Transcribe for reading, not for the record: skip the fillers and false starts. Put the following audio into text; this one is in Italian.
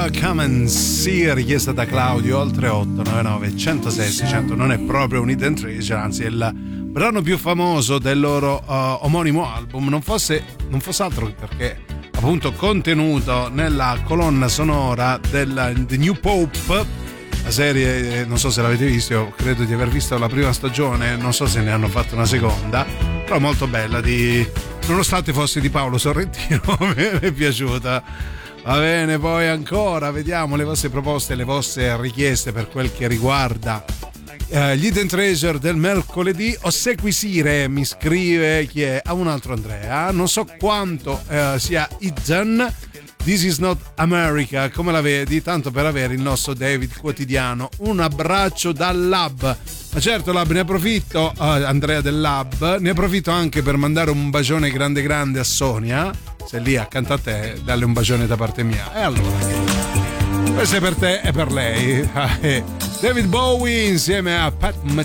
Come and See, richiesta da Claudio, oltre 899 106 600. Non è proprio un hidden treasure, anzi è il brano più famoso del loro omonimo album, non fosse altro perché appunto contenuto nella colonna sonora del The New Pope, la serie, non so se l'avete visto, io credo di aver visto la prima stagione, non so se ne hanno fatto una seconda, però molto bella, nonostante fosse di Paolo Sorrentino mi è piaciuta. Va bene, poi ancora vediamo le vostre proposte, le vostre richieste per quel che riguarda gli Hidden Treasure del mercoledì. Ossequisire mi scrive chi è? Un altro Andrea, non so quanto sia hidden. This is not America, come la vedi? Tanto per avere il nostro David quotidiano. Un abbraccio dal Lab. Ma certo, Lab, ne approfitto, Andrea del Lab, ne approfitto anche per mandare un bacione grande grande a Sonia, se è lì accanto a te, dalle un bacione da parte mia. E allora, questo è per te e per lei. David Bowie insieme a Pat